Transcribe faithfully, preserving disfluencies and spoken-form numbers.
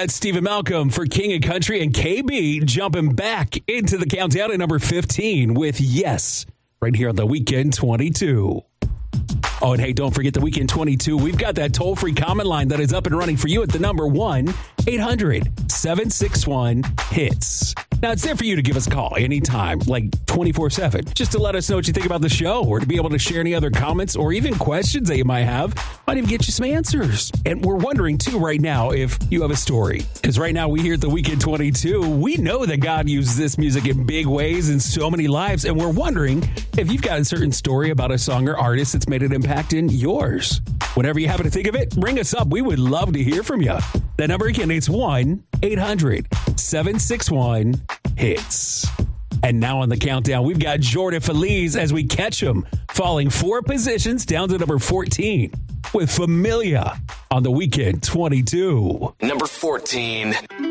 That's Stephen Malcolm for King of Country, and K B jumping back into the countdown at number fifteen with Yes, right here on the Weekend twenty-two. Oh, and hey, don't forget the Weekend twenty-two. We've got that toll-free comment line that is up and running for you at the number one eight hundred seven six one hits. Now, it's there for you to give us a call anytime, like twenty-four seven, just to let us know what you think about the show or to be able to share any other comments or even questions that you might have. Might even get you some answers. And we're wondering, too, right now, if you have a story. Because right now, we here at the Weekend twenty-two, we know that God uses this music in big ways in so many lives, and we're wondering if you've got a certain story about a song or artist that's made an impact in yours. Whenever you happen to think of it, ring us up. We would love to hear from you. That number again, it's one eight hundred seven six one hits. And now on the countdown, we've got Jordan Feliz as we catch him, falling four positions down to number fourteen with Familia on the Weekend twenty-two. Number fourteen.